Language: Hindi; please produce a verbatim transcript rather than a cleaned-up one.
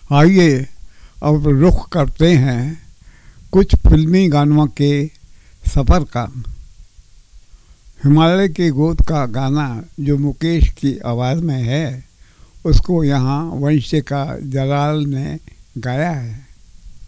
आइए अब रुख करते हैं कुछ फिल्मी गानों के सफ़र का। हिमालय के गोद का गाना जो मुकेश की आवाज़ में है, उसको यहाँ वंशिका जलाल ने गाया है।